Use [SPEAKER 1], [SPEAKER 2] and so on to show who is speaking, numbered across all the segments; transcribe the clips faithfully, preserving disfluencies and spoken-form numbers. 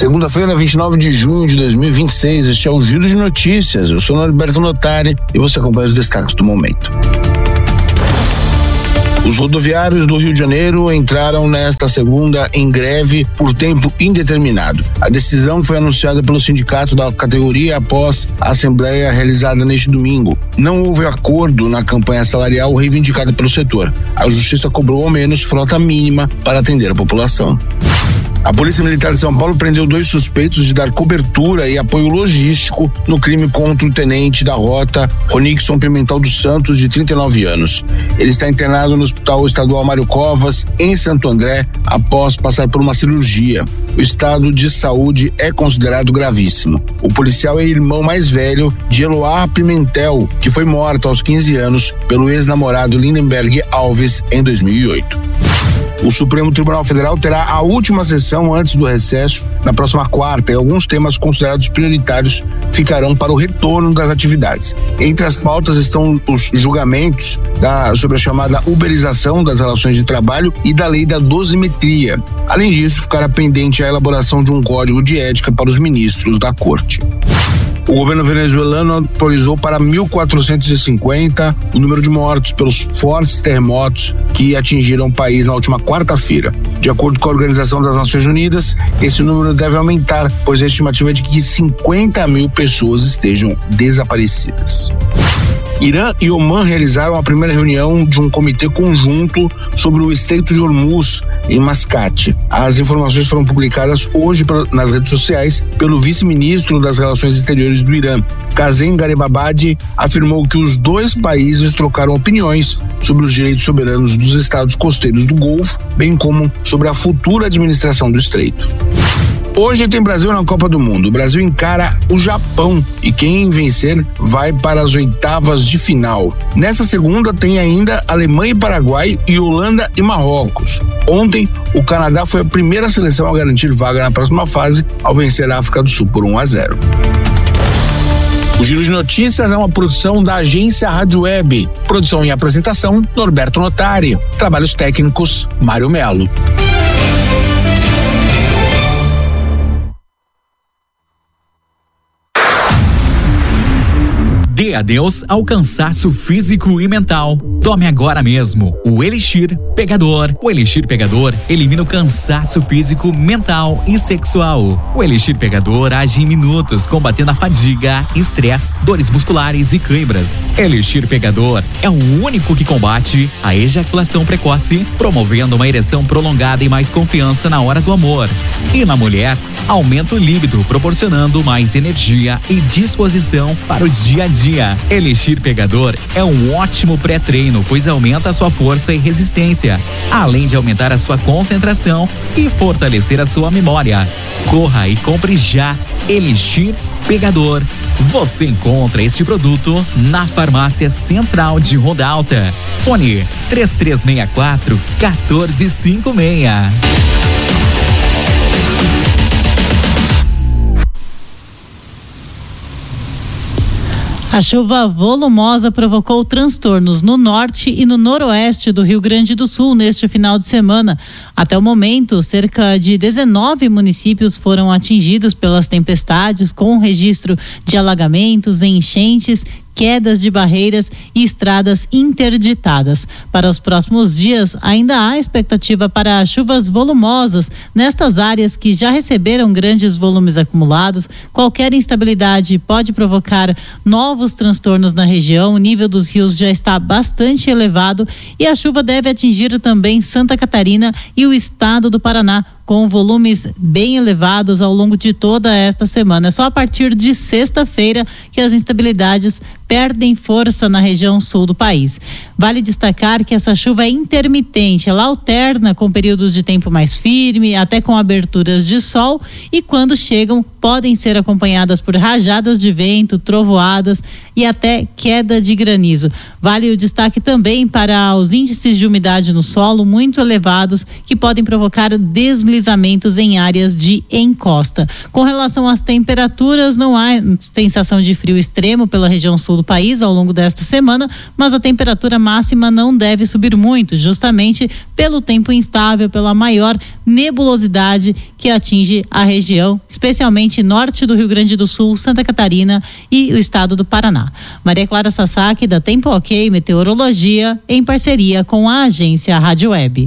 [SPEAKER 1] Segunda-feira, vinte e nove de junho de dois mil e vinte e seis, este é o Giro de Notícias. Eu sou Norberto Notari e você acompanha os destaques do momento. Os rodoviários do Rio de Janeiro entraram nesta segunda em greve por tempo indeterminado. A decisão foi anunciada pelo sindicato da categoria após a assembleia realizada neste domingo. Não houve acordo na campanha salarial reivindicada pelo setor. A justiça cobrou ao menos frota mínima para atender a população. A Polícia Militar de São Paulo prendeu dois suspeitos de dar cobertura e apoio logístico no crime contra o tenente da rota, Ronixon Pimentel dos Santos, de trinta e nove anos. Ele está internado no Hospital Estadual Mário Covas, em Santo André, após passar por uma cirurgia. O estado de saúde é considerado gravíssimo. O policial é irmão mais velho de Eloá Pimentel, que foi morta aos quinze anos pelo ex-namorado Lindenberg Alves em dois mil e oito. O Supremo Tribunal Federal terá a última sessão antes do recesso na próxima quarta e alguns temas considerados prioritários ficarão para o retorno das atividades. Entre as pautas estão os julgamentos da, sobre a chamada uberização das relações de trabalho e da lei da dosimetria. Além disso, ficará pendente a elaboração de um código de ética para os ministros da Corte. O governo venezuelano atualizou para mil quatrocentos e cinquenta o número de mortos pelos fortes terremotos que atingiram o país na última quarta-feira. De acordo com a Organização das Nações Unidas, esse número deve aumentar, pois a estimativa é de que cinquenta mil pessoas estejam desaparecidas. Irã e Omã realizaram a primeira reunião de um comitê conjunto sobre o Estreito de Hormuz, em Mascate. As informações foram publicadas hoje nas redes sociais pelo vice-ministro das Relações Exteriores do Irã. Kazem Garibabadi afirmou que os dois países trocaram opiniões sobre os direitos soberanos dos estados costeiros do Golfo, bem como sobre a futura administração do Estreito. Hoje tem Brasil na Copa do Mundo. O Brasil encara o Japão e quem vencer vai para as oitavas de final. Nessa segunda tem ainda Alemanha e Paraguai e Holanda e Marrocos. Ontem, o Canadá foi a primeira seleção a garantir vaga na próxima fase ao vencer a África do Sul por um a zero. O Giro de Notícias é uma produção da agência Rádio Web. Produção e apresentação, Norberto Notari. Trabalhos técnicos, Mário Melo.
[SPEAKER 2] Dê adeus ao cansaço físico e mental. Tome agora mesmo o Elixir Pegador. O Elixir Pegador elimina o cansaço físico, mental e sexual. O Elixir Pegador age em minutos, combatendo a fadiga, estresse, dores musculares e cãibras. Elixir Pegador é o único que combate a ejaculação precoce, promovendo uma ereção prolongada e mais confiança na hora do amor. E na mulher, aumenta o líbido, proporcionando mais energia e disposição para o dia a dia. Elixir Pegador é um ótimo pré-treino, pois aumenta a sua força e resistência, além de aumentar a sua concentração e fortalecer a sua memória. Corra e compre já Elixir Pegador. Você encontra este produto na Farmácia Central de Ronda Alta. Fone três três seis quatro, um quatro cinco seis.
[SPEAKER 3] A chuva volumosa provocou transtornos no norte e no noroeste do Rio Grande do Sul neste final de semana. Até o momento, cerca de dezenove municípios foram atingidos pelas tempestades, com registro de alagamentos, enchentes, quedas de barreiras e estradas interditadas. Para os próximos dias, ainda há expectativa para chuvas volumosas nestas áreas que já receberam grandes volumes acumulados. Qualquer instabilidade pode provocar novos transtornos na região. O nível dos rios já está bastante elevado e a chuva deve atingir também Santa Catarina e o estado do Paraná, com volumes bem elevados ao longo de toda esta semana. É só a partir de sexta-feira que as instabilidades perdem força na região sul do país. Vale destacar que essa chuva é intermitente, ela alterna com períodos de tempo mais firme, até com aberturas de sol, e quando chegam podem ser acompanhadas por rajadas de vento, trovoadas e até queda de granizo. Vale o destaque também para os índices de umidade no solo muito elevados, que podem provocar deslizamentos em áreas de encosta. Com relação às temperaturas, não há sensação de frio extremo pela região sul do país ao longo desta semana, mas a temperatura máxima não deve subir muito, justamente pelo tempo instável, pela maior nebulosidade que atinge a região, especialmente norte do Rio Grande do Sul, Santa Catarina e o estado do Paraná. Maria Clara Sasaki, da Tempo Ok Meteorologia, em parceria com a agência Rádio Web.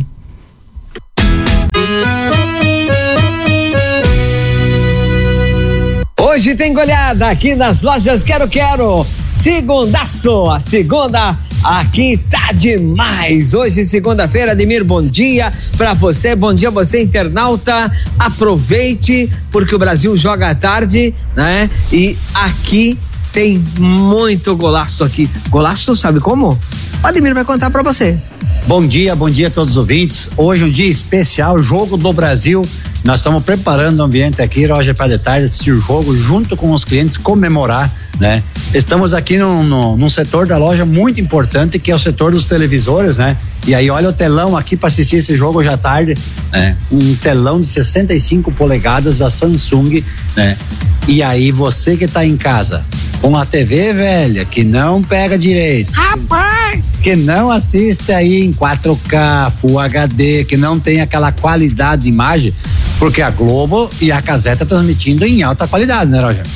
[SPEAKER 4] Hoje tem goleada aqui nas lojas Quero Quero. Segundaço, a segunda aqui tá demais. Hoje, segunda-feira, Ademir, bom dia pra você, bom dia você, internauta. Aproveite, porque o Brasil joga à tarde, né? E aqui tem muito golaço aqui. Golaço, sabe como? O Ademir vai contar pra você.
[SPEAKER 5] Bom dia, bom dia a todos os ouvintes. Hoje um dia especial, jogo do Brasil. Nós estamos preparando o ambiente aqui, Roger, para de tarde assistir o jogo junto com os clientes, comemorar, né? Estamos aqui num, num, num setor da loja muito importante, que é o setor dos televisores, né? E aí olha o telão aqui para assistir esse jogo hoje à tarde, né? Um telão de sessenta e cinco polegadas da Samsung, né? E aí você que tá em casa com a T V velha, que não pega direito, rapaz, que não assiste aí em quatro K, Full H D, que não tem aquela qualidade de imagem, porque a Globo e a Caseta transmitindo em alta qualidade, né, Roger?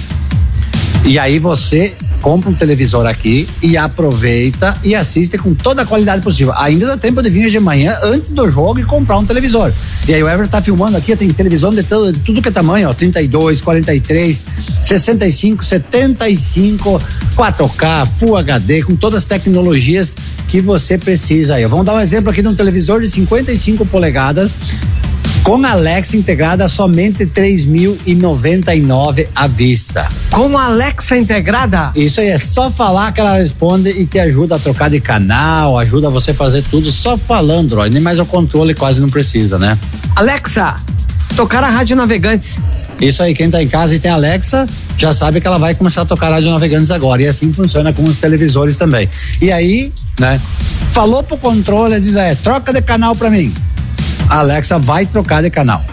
[SPEAKER 5] E aí você compra um televisor aqui e aproveita e assiste com toda a qualidade possível. Ainda dá tempo de vir de manhã antes do jogo e comprar um televisor. E aí o Everton tá filmando aqui, tem televisão de, todo, de tudo que é tamanho, ó, trinta e dois, quarenta e três, sessenta e cinco, setenta e cinco, quatro K, Full H D, com todas as tecnologias que você precisa aí. Vamos dar um exemplo aqui de um televisor de cinquenta e cinco polegadas com Alexa integrada, somente três mil e noventa e nove à vista.
[SPEAKER 4] Com Alexa integrada?
[SPEAKER 5] Isso aí, é só falar que ela responde e te ajuda a trocar de canal, ajuda você a fazer tudo só falando, ó, nem mais o controle quase não precisa, né?
[SPEAKER 4] Alexa, tocar a Rádio Navegantes.
[SPEAKER 5] Isso aí, quem tá em casa e tem Alexa, já sabe que ela vai começar a tocar a Rádio Navegantes agora, e assim funciona com os televisores também. E aí, né, falou pro controle, diz aí, troca de canal pra mim. A Alexa vai trocar de canal.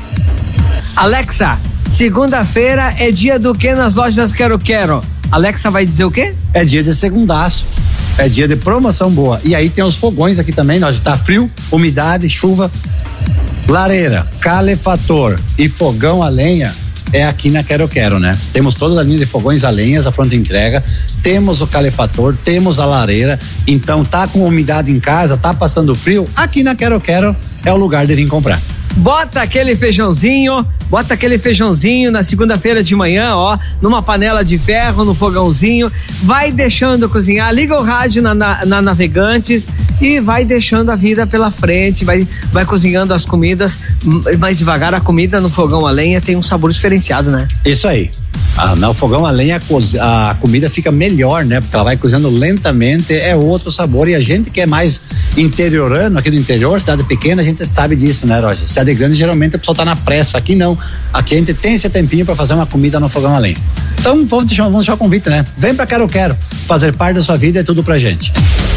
[SPEAKER 4] Alexa, segunda-feira é dia do que nas lojas Quero Quero? Alexa vai dizer o quê?
[SPEAKER 5] É dia de segundaço. É dia de promoção boa. E aí tem os fogões aqui também, ó, tá frio, umidade, chuva, lareira, calefator e fogão a lenha. É aqui na Quero Quero, né? Temos toda a linha de fogões a lenhas, a pronta entrega, temos o calefator, temos a lareira, então tá com umidade em casa, tá passando frio, aqui na Quero Quero é o lugar de vir comprar.
[SPEAKER 4] Bota aquele feijãozinho, bota aquele feijãozinho na segunda-feira de manhã, ó, numa panela de ferro, no fogãozinho, vai deixando cozinhar, liga o rádio na, na, na Navegantes e vai deixando a vida pela frente, vai, vai cozinhando as comidas mais devagar. A comida no fogão a lenha tem um sabor diferenciado, né?
[SPEAKER 5] Isso aí. Ah, no fogão a lenha a, a comida fica melhor, né? Porque ela vai cozinhando lentamente, é outro sabor. E a gente que é mais interiorano, aqui do interior, cidade pequena, a gente sabe disso, né, Roger? Cidade grande, geralmente a pessoa tá na pressa. Aqui não. Aqui a gente tem esse tempinho para fazer uma comida no fogão a lenha. Então vamos deixar, vamos deixar o convite, né? Vem pra Quero Quero. Fazer parte da sua vida é tudo pra gente.